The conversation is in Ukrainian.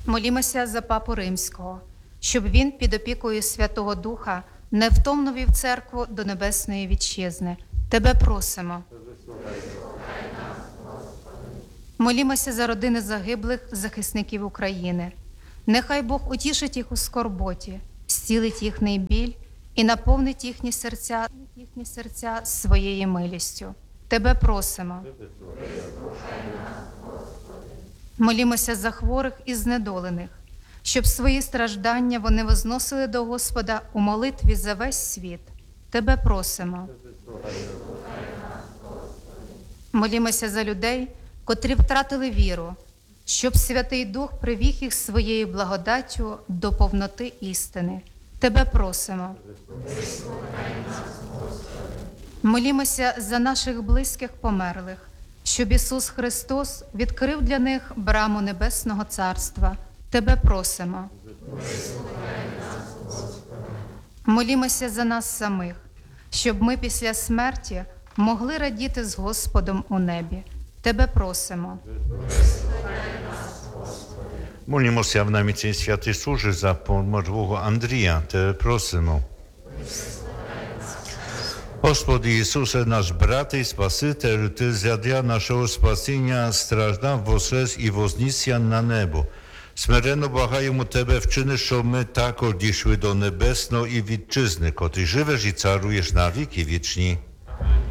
Молімося за Папу Римського, щоб він під опікою Святого Духа невтомно вів церкву до Небесної Вітчизни. Тебе просимо. Молімося за родини загиблих захисників України. Нехай Бог утішить їх у скорботі, зцілить їхній біль і наповнить їхні серця своєю милістю. Тебе просимо. Молімося за хворих і знедолених, щоб свої страждання вони возносили до Господа у молитві за весь світ. Тебе просимо. Молімося за людей, котрі втратили віру, щоб Святий Дух привів їх своєю благодаттю до повноти істини. Тебе просимо. Молімося за наших близьких померлих, щоб Ісус Христос відкрив для них браму Небесного Царства. Тебе просимо. Молімося за нас самих, щоб ми після смерті могли радіти з Господом у небі. Тебе просимо. Молімося в наміці Святий Служи за померлого Андрія. Тебе просимо. Господи Ісусе, наш брат і Спаситель, Ти задля нашого спасіння страждав, воскрес і вознісся на небо. Смиренно благаємо Тебе, вчини, щоб ми також дійшли до небесної вітчизни, котрі живеш і царуєш на віки вічні.